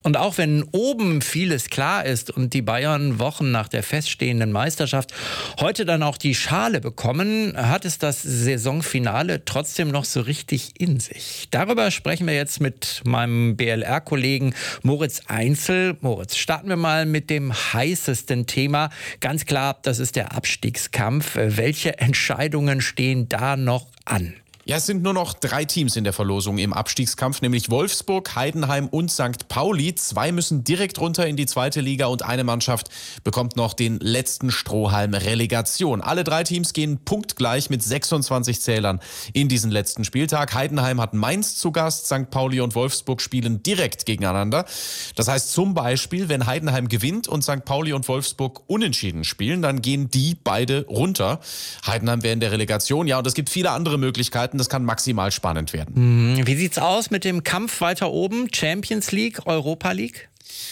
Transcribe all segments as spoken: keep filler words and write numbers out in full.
Und auch wenn oben vieles klar ist und die Bayern Wochen nach der feststehenden Meisterschaft heute dann auch die Schale bekommen, hat es das Saisonfinale trotzdem noch so richtig in sich. Darüber sprechen wir jetzt mit meinem B L R-Kollegen Moritz Einzel. Moritz, starten wir mal mit dem heißesten Thema. Ganz klar, das ist der Abstiegskampf. Welche Entscheidungen stehen da noch an? Ja, es sind nur noch drei Teams in der Verlosung im Abstiegskampf, nämlich Wolfsburg, Heidenheim und Sankt Pauli. Zwei müssen direkt runter in die zweite Liga und eine Mannschaft bekommt noch den letzten Strohhalm Relegation. Alle drei Teams gehen punktgleich mit sechsundzwanzig Zählern in diesen letzten Spieltag. Heidenheim hat Mainz zu Gast, Sankt Pauli und Wolfsburg spielen direkt gegeneinander. Das heißt zum Beispiel, wenn Heidenheim gewinnt und Sankt Pauli und Wolfsburg unentschieden spielen, dann gehen die beide runter. Heidenheim wäre in der Relegation, ja, und es gibt viele andere Möglichkeiten. Das kann maximal spannend werden. Wie sieht's aus mit dem Kampf weiter oben? Champions League, Europa League?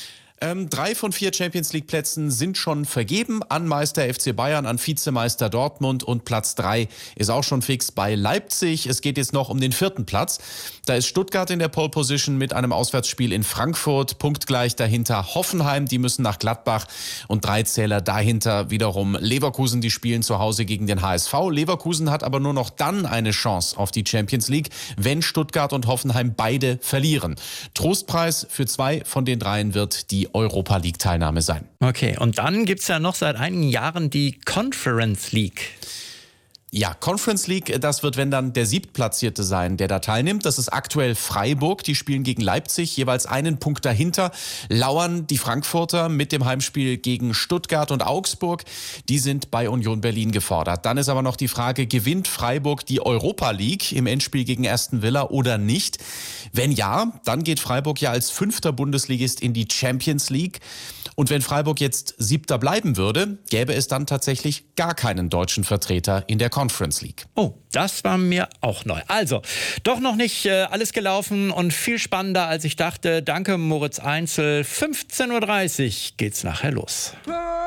Ähm, drei von vier Champions-League-Plätzen sind schon vergeben an Meister F C Bayern, an Vizemeister Dortmund und Platz drei ist auch schon fix bei Leipzig. Es geht jetzt noch um den vierten Platz. Da ist Stuttgart in der Pole Position mit einem Auswärtsspiel in Frankfurt, punktgleich dahinter Hoffenheim, die müssen nach Gladbach und drei Zähler dahinter wiederum Leverkusen, die spielen zu Hause gegen den H S V. Leverkusen hat aber nur noch dann eine Chance auf die Champions League, wenn Stuttgart und Hoffenheim beide verlieren. Trostpreis für zwei von den dreien wird die Europa League-Teilnahme sein. Okay, und dann gibt es ja noch seit einigen Jahren die Conference League. Ja, Conference League, das wird, wenn dann der Siebtplatzierte sein, der da teilnimmt. Das ist aktuell Freiburg, die spielen gegen Leipzig, jeweils einen Punkt dahinter lauern die Frankfurter mit dem Heimspiel gegen Stuttgart und Augsburg. Die sind bei Union Berlin gefordert. Dann ist aber noch die Frage, gewinnt Freiburg die Europa League im Endspiel gegen Aston Villa oder nicht? Wenn ja, dann geht Freiburg ja als fünfter Bundesligist in die Champions League. Und wenn Freiburg jetzt Siebter bleiben würde, gäbe es dann tatsächlich gar keinen deutschen Vertreter in der Conference League. Oh, das war mir auch neu. Also, doch noch nicht äh, alles gelaufen und viel spannender, als ich dachte. Danke, Moritz Einzel. fünfzehn Uhr dreißig geht's nachher los.